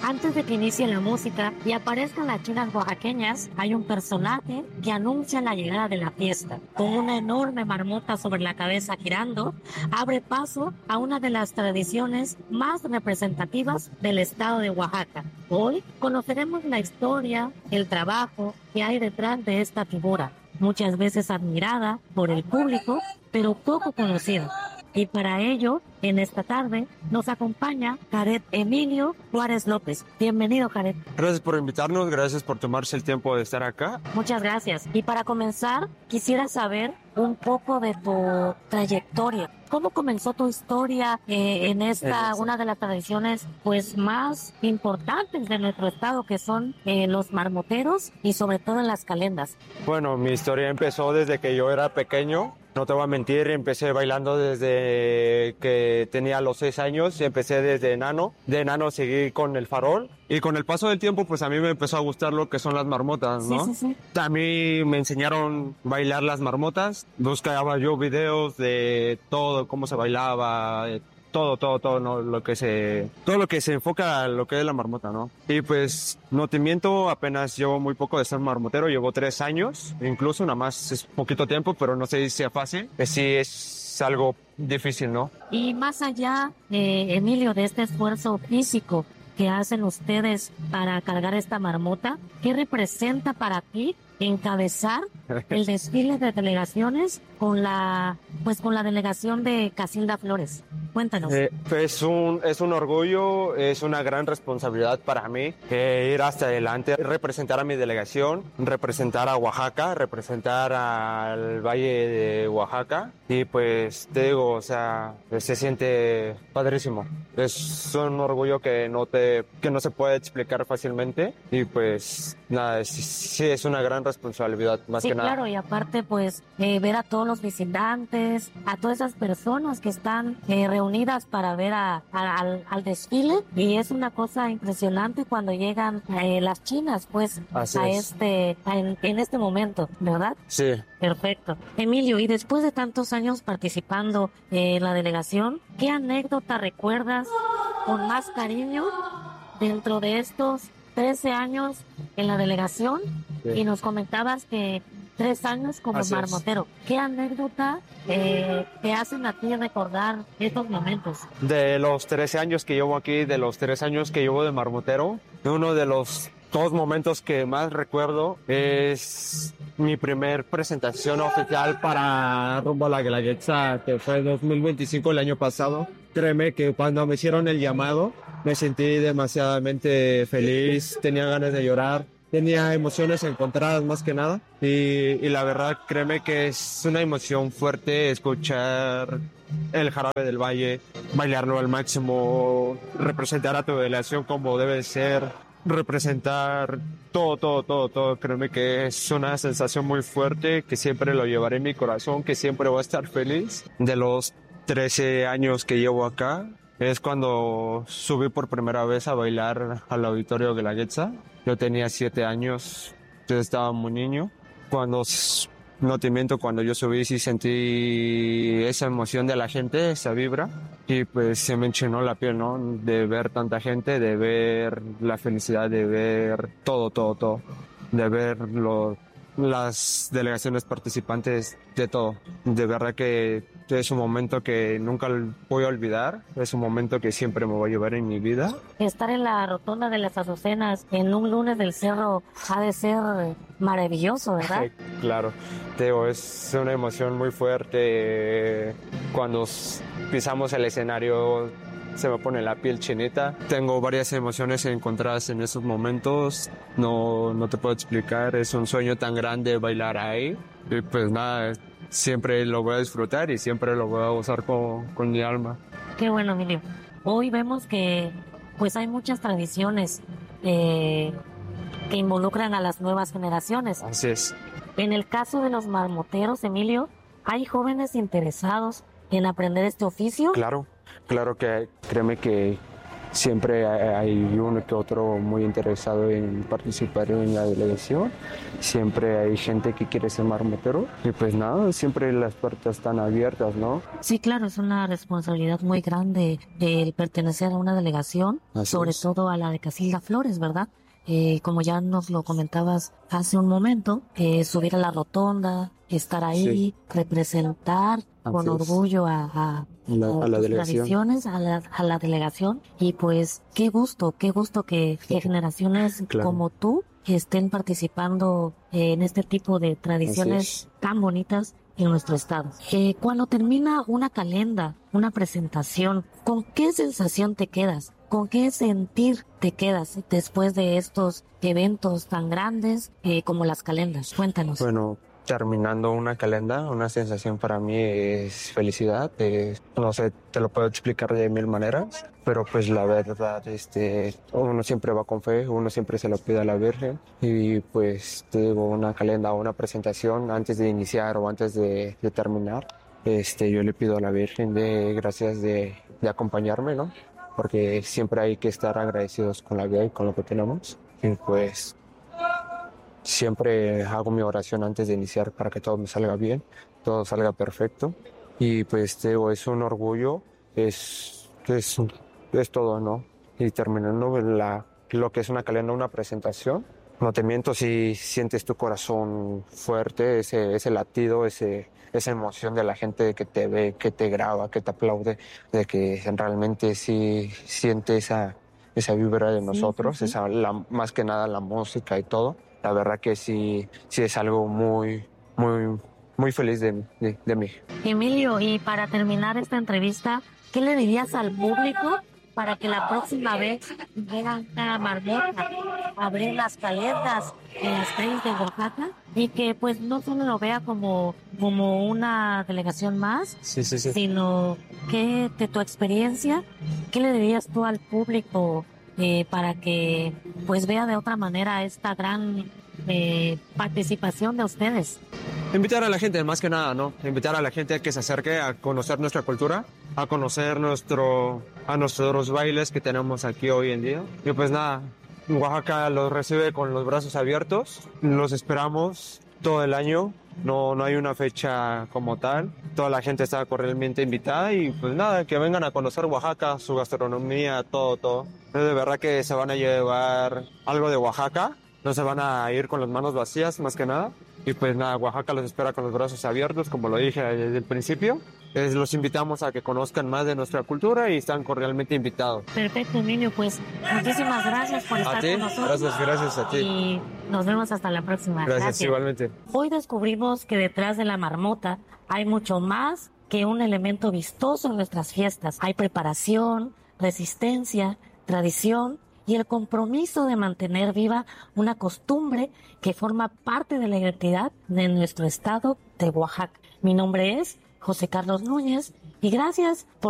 Antes de que inicie la música y aparezcan las chinas oaxaqueñas, hay un personaje que anuncia la llegada de la fiesta. Con una enorme marmota sobre la cabeza girando, abre paso a una de las tradiciones más representativas del estado de Oaxaca. Hoy conoceremos la historia, el trabajo que hay detrás de esta figura, muchas veces admirada por el público, pero poco conocida. Y para ello, en esta tarde, nos acompaña Jared Emilio Juárez López. Bienvenido, Jared. Gracias por invitarnos, gracias por tomarse el tiempo de estar acá. Muchas gracias. Y para comenzar, quisiera saber un poco de tu trayectoria. ¿Cómo comenzó tu historia en una de las tradiciones pues más importantes de nuestro estado, que son los marmoteros y sobre todo en las calendas? Bueno, mi historia empezó desde que yo era pequeño. No te voy a mentir, empecé bailando desde que tenía los 6 años, empecé desde enano. De enano seguí con el farol y con el paso del tiempo pues a mí me empezó a gustar lo que son las marmotas, ¿no? Sí. A mí me enseñaron a bailar las marmotas, buscaba yo videos de todo, cómo se bailaba, todo, ¿no? Todo lo que se enfoca a lo que es la marmota, ¿no? Y pues, no te miento, apenas llevo muy poco de ser marmotero, llevo 3 años, incluso nada más es poquito tiempo, pero no sé si sea fácil, sí es algo difícil, ¿no? Y más allá, Emilio, de este esfuerzo físico que hacen ustedes para cargar esta marmota, ¿qué representa para ti encabezar el desfile de delegaciones con la delegación de Casilda Flores? Cuéntanos. Es un orgullo, es una gran responsabilidad para mí ir hasta adelante, representar a mi delegación, representar a Oaxaca, representar al Valle de Oaxaca y pues te digo, o sea, se siente padrísimo. Es un orgullo que no se puede explicar fácilmente y pues nada, sí es una gran responsabilidad más que nada. Sí, claro, y aparte pues ver a todos los visitantes, a todas esas personas que están reunidas para ver al desfile, y es una cosa impresionante cuando llegan las chinas pues en este momento, ¿verdad? Sí. Perfecto. Emilio, y después de tantos años participando en la delegación, ¿qué anécdota recuerdas con más cariño dentro de estos 13 años en la delegación? Sí. Y nos comentabas que 3 años como marmotero. ¿Qué anécdota te hacen a ti recordar estos momentos? De los 13 años que llevo aquí, de los 3 años que llevo de marmotero, uno de los 2 momentos que más recuerdo es mi primer presentación oficial para Rumbo a la Guelaguetza, que fue en 2025, el año pasado. Créeme que cuando me hicieron el llamado, me sentí demasiadamente feliz, tenía ganas de llorar, tenía emociones encontradas más que nada. Y la verdad, créeme que es una emoción fuerte escuchar el Jarabe del Valle, bailarlo al máximo, representar a tu delegación como debe ser, representar todo. Créeme que es una sensación muy fuerte que siempre lo llevaré en mi corazón, que siempre voy a estar feliz. De los 13 años que llevo acá, es cuando subí por primera vez a bailar al auditorio de la Guelaguetza. Yo tenía 7 años, yo estaba muy niño. No te miento, cuando yo subí sí sentí esa emoción de la gente, esa vibra, y pues se me enchinó la piel, ¿no? De ver tanta gente, de ver la felicidad, de ver todo, de ver las delegaciones participantes, de todo. De verdad que es un momento que nunca voy a olvidar, es un momento que siempre me voy a llevar en mi vida. Estar en la rotonda de las Azucenas en un lunes del cerro ha de ser maravilloso, ¿verdad? Claro, Teo, es una emoción muy fuerte. Cuando pisamos el escenario se me pone la piel chinita. Tengo varias emociones encontradas en esos momentos. No te puedo explicar. Es un sueño tan grande bailar ahí. Y pues nada, siempre lo voy a disfrutar y siempre lo voy a gozar con mi alma. Qué bueno, Emilio. Hoy vemos que pues hay muchas tradiciones que involucran a las nuevas generaciones. Así es. En el caso de los marmoteros, Emilio, ¿hay jóvenes interesados en aprender este oficio? Claro que créeme que siempre hay uno que otro muy interesado en participar en la delegación, siempre hay gente que quiere ser marmotero y pues nada, siempre las puertas están abiertas, ¿no? Sí, claro, es una responsabilidad muy grande el pertenecer a una delegación, Así sobre es. todo a la de Casilda Flores, ¿verdad? Como ya nos lo comentabas hace un momento, subir a la rotonda, estar ahí, Sí. representar con Así es. orgullo A la tus delegación. tradiciones, a la delegación. Y pues qué gusto que generaciones Claro. como tú estén participando en este tipo de tradiciones tan bonitas en nuestro estado. Cuando termina una calenda, una presentación, ¿con qué sensación te quedas? ¿Con qué sentir te quedas después de estos eventos tan grandes como las calendas? Cuéntanos. Bueno, terminando una calenda, una sensación para mí es felicidad. No sé, te lo puedo explicar de mil maneras, pero pues la verdad, uno siempre va con fe, uno siempre se lo pide a la Virgen y pues te digo, una calenda o una presentación antes de iniciar o antes de terminar, yo le pido a la Virgen de gracias de acompañarme, ¿no? Porque siempre hay que estar agradecidos con la vida y con lo que tenemos. Y pues siempre hago mi oración antes de iniciar para que todo me salga bien, todo salga perfecto. Y pues te digo, es un orgullo, es todo, ¿no? Y terminando lo que es una calenda, una presentación, no te miento, si sientes tu corazón fuerte, ese latido, esa emoción de la gente que te ve, que te graba, que te aplaude, de que realmente sí siente esa vibra de nosotros, Sí. más que nada la música y todo. La verdad que sí es algo muy, muy, muy feliz de mí. Emilio, y para terminar esta entrevista, ¿qué le dirías al público para que la próxima vez vengan a Marmota a abrir las calendas en las calles de Oaxaca y que pues no solo lo vea como una delegación más, Sí. sino que de tu experiencia, ¿qué le dirías tú al público para que pues vea de otra manera esta gran participación de ustedes? Invitar a la gente, más que nada, ¿no? Invitar a la gente a que se acerque a conocer nuestra cultura, a conocer a nuestros bailes que tenemos aquí hoy en día. Y pues nada, Oaxaca los recibe con los brazos abiertos. Los esperamos todo el año. No hay una fecha como tal. Toda la gente está cordialmente invitada y pues nada, que vengan a conocer Oaxaca, su gastronomía, todo. De verdad que se van a llevar algo de Oaxaca. No se van a ir con las manos vacías, más que nada. Y pues nada, Oaxaca los espera con los brazos abiertos, como lo dije desde el principio. Los invitamos a que conozcan más de nuestra cultura y están cordialmente invitados. Perfecto, Emilio, pues muchísimas gracias por estar con nosotros. Gracias a ti. Y nos vemos hasta la próxima. Gracias, igualmente. Hoy descubrimos que detrás de la marmota hay mucho más que un elemento vistoso en nuestras fiestas. Hay preparación, resistencia, tradición y el compromiso de mantener viva una costumbre que forma parte de la identidad de nuestro estado de Oaxaca. Mi nombre es José Carlos Núñez y gracias por